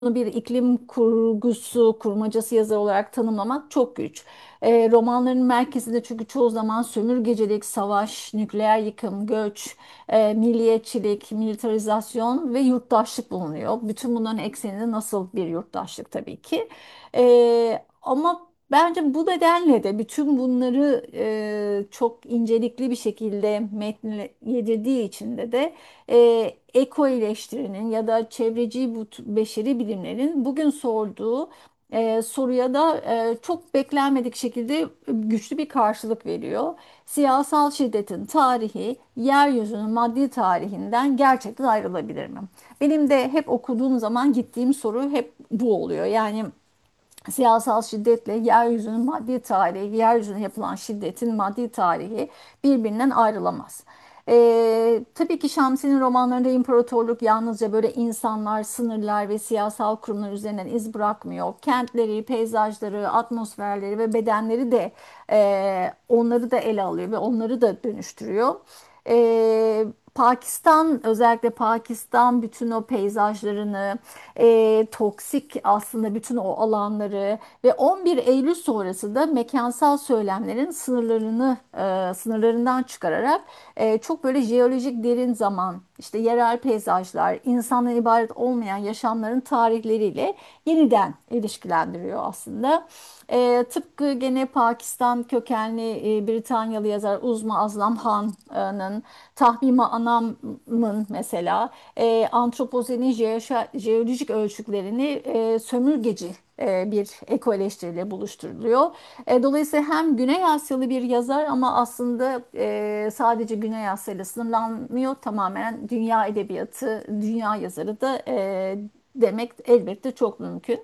bir iklim kurgusu, kurmacası yazar olarak tanımlamak çok güç. Romanların merkezinde çünkü çoğu zaman sömürgecilik, savaş, nükleer yıkım, göç, milliyetçilik, militarizasyon ve yurttaşlık bulunuyor. Bütün bunların ekseninde nasıl bir yurttaşlık tabii ki. Ama bence bu nedenle de bütün bunları çok incelikli bir şekilde metnine yedirdiği için de eko eleştirinin ya da çevreci bu beşeri bilimlerin bugün sorduğu soruya da çok beklenmedik şekilde güçlü bir karşılık veriyor. Siyasal şiddetin tarihi yeryüzünün maddi tarihinden gerçekten ayrılabilir mi? Benim de hep okuduğum zaman gittiğim soru hep bu oluyor. Yani siyasal şiddetle yeryüzünün maddi tarihi, yeryüzüne yapılan şiddetin maddi tarihi birbirinden ayrılamaz. Tabii ki Şamsi'nin romanlarında imparatorluk yalnızca böyle insanlar, sınırlar ve siyasal kurumlar üzerinden iz bırakmıyor. Kentleri, peyzajları, atmosferleri ve bedenleri de onları da ele alıyor ve onları da dönüştürüyor. Pakistan, özellikle Pakistan bütün o peyzajlarını, toksik aslında bütün o alanları ve 11 Eylül sonrası da mekansal söylemlerin sınırlarından çıkararak çok böyle jeolojik derin zaman, işte yerel peyzajlar, insandan ibaret olmayan yaşamların tarihleriyle yeniden ilişkilendiriyor aslında. Tıpkı gene Pakistan kökenli Britanyalı yazar Uzma Azlam Han'ın Tahmima Anam'ın mesela antropozenin jeolojik ölçüklerini sömürgeci bir eko eleştiriyle buluşturuluyor. Dolayısıyla hem Güney Asyalı bir yazar ama aslında sadece Güney Asya ile sınırlanmıyor. Tamamen dünya edebiyatı, dünya yazarı da demek elbette çok mümkün.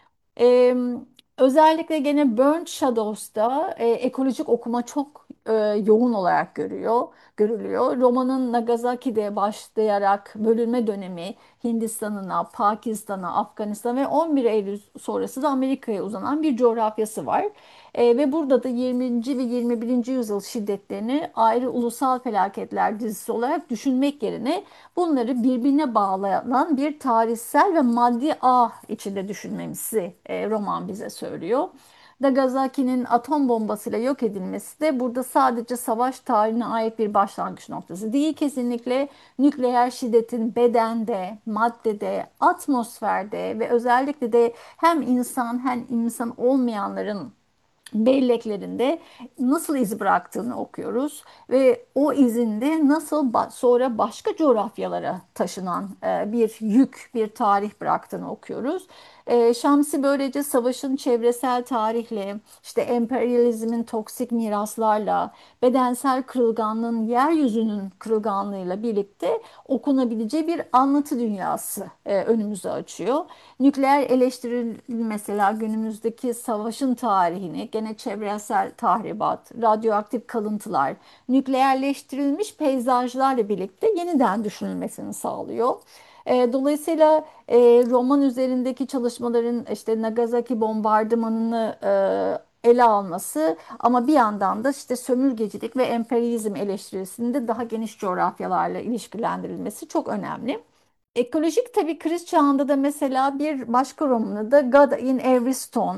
Ee, Özellikle gene Burnt Shadows'da ekolojik okuma çok yoğun olarak görülüyor. Romanın Nagasaki'de başlayarak bölünme dönemi Hindistan'ına, Pakistan'a, Afganistan ve 11 Eylül sonrası da Amerika'ya uzanan bir coğrafyası var. Ve burada da 20. ve 21. yüzyıl şiddetlerini ayrı ulusal felaketler dizisi olarak düşünmek yerine bunları birbirine bağlayan bir tarihsel ve maddi ağ içinde düşünmemizi roman bize söylüyor. Nagasaki'nin atom bombasıyla yok edilmesi de burada sadece savaş tarihine ait bir başlangıç noktası değil. Kesinlikle nükleer şiddetin bedende, maddede, atmosferde ve özellikle de hem insan hem insan olmayanların belleklerinde nasıl iz bıraktığını okuyoruz ve o izinde nasıl sonra başka coğrafyalara taşınan bir yük, bir tarih bıraktığını okuyoruz. Şamsi böylece savaşın çevresel tarihle, işte emperyalizmin toksik miraslarla, bedensel kırılganlığın yeryüzünün kırılganlığıyla birlikte okunabileceği bir anlatı dünyası önümüze açıyor. Nükleer eleştiri mesela günümüzdeki savaşın tarihini, gene çevresel tahribat, radyoaktif kalıntılar, nükleerleştirilmiş peyzajlarla birlikte yeniden düşünülmesini sağlıyor. Dolayısıyla roman üzerindeki çalışmaların işte Nagasaki bombardımanını ele alması ama bir yandan da işte sömürgecilik ve emperyalizm eleştirisinde daha geniş coğrafyalarla ilişkilendirilmesi çok önemli. Ekolojik tabii kriz çağında da mesela bir başka romanı da God in Every Stone.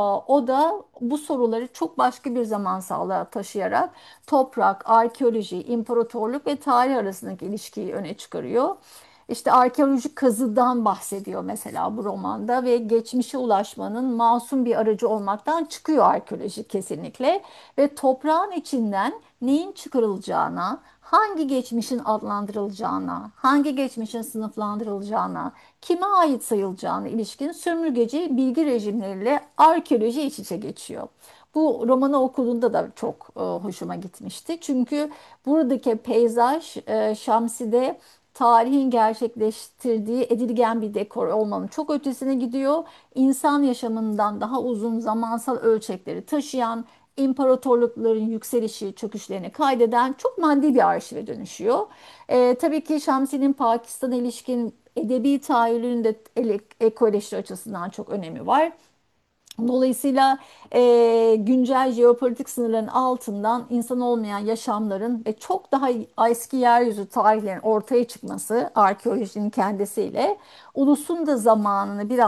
O da bu soruları çok başka bir zamansallığa taşıyarak toprak, arkeoloji, imparatorluk ve tarih arasındaki ilişkiyi öne çıkarıyor. İşte arkeolojik kazıdan bahsediyor mesela bu romanda ve geçmişe ulaşmanın masum bir aracı olmaktan çıkıyor arkeoloji kesinlikle ve toprağın içinden neyin çıkarılacağına, hangi geçmişin adlandırılacağına, hangi geçmişin sınıflandırılacağına, kime ait sayılacağına ilişkin sömürgeci bilgi rejimleriyle arkeoloji iç içe geçiyor. Bu romanı okuduğumda da çok hoşuma gitmişti. Çünkü buradaki peyzaj Şamsi'de tarihin gerçekleştirdiği edilgen bir dekor olmanın çok ötesine gidiyor. İnsan yaşamından daha uzun zamansal ölçekleri taşıyan, imparatorlukların yükselişi, çöküşlerini kaydeden çok maddi bir arşive dönüşüyor. Tabii ki Şamsi'nin Pakistan'a ilişkin edebi tahayyülünün de ekoleşi açısından çok önemi var. Dolayısıyla güncel jeopolitik sınırların altından insan olmayan yaşamların ve çok daha eski yeryüzü tarihlerinin ortaya çıkması arkeolojinin kendisiyle ulusun da zamanını biraz